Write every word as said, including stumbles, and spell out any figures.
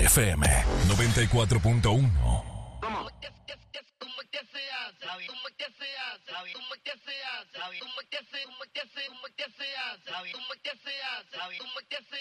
F M noventa y cuatro punto uno. ¿Cómo es que se hace? ¿Cómo es que se hace? ¿Cómo es que se hace? ¿Cómo es que se hace? ¿Cómo es que se hace? ¿Cómo es que se hace? ¿Cómo es que se hace? ¿Cómo es que se